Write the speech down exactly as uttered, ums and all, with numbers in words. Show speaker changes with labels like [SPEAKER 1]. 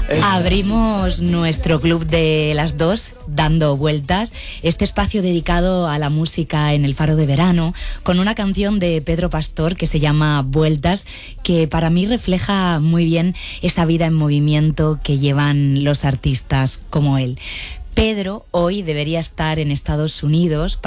[SPEAKER 1] Abrimos nuestro club de las dos, Dando Vueltas, este espacio dedicado a la música en el Faro de Verano, con una canción de Pedro Pastor que se llama Vueltas, que para mí refleja muy bien esa vida en movimiento que llevan los artistas como él. Pedro hoy debería estar en Estados Unidos